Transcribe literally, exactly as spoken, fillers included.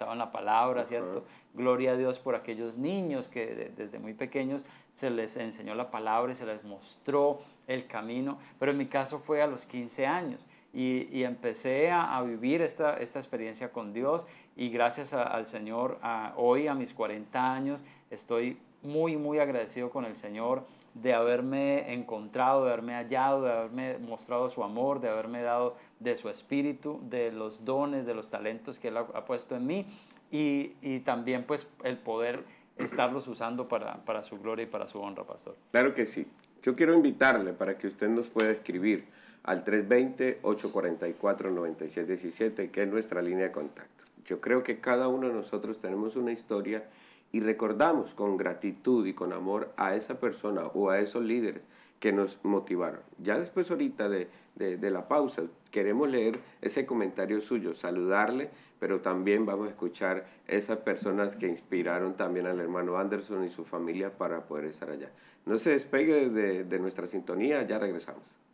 escuchaban la palabra, Ajá. ¿cierto? Gloria a Dios por aquellos niños que de, desde muy pequeños se les enseñó la palabra y se les mostró el camino, pero en mi caso fue a los quince años y, y empecé a, a vivir esta, esta experiencia con Dios y gracias a, al Señor, a, hoy a mis cuarenta años estoy muy, muy agradecido con el Señor de haberme encontrado, de haberme hallado, de haberme mostrado su amor, de haberme dado de su espíritu, de los dones, de los talentos que Él ha, ha puesto en mí y, y también pues el poder estarlos usando para, para su gloria y para su honra, pastor. Claro que sí. Yo quiero invitarle para que usted nos pueda escribir al tres dos cero, ocho cuatro cuatro, nueve seis uno siete, que es nuestra línea de contacto. Yo creo que cada uno de nosotros tenemos una historia y recordamos con gratitud y con amor a esa persona o a esos líderes que nos motivaron. Ya después ahorita de, de, de la pausa queremos leer ese comentario suyo, saludarle, pero también vamos a escuchar esas personas que inspiraron también al hermano Anderson y su familia para poder estar allá. No se despegue de, de nuestra sintonía, ya regresamos.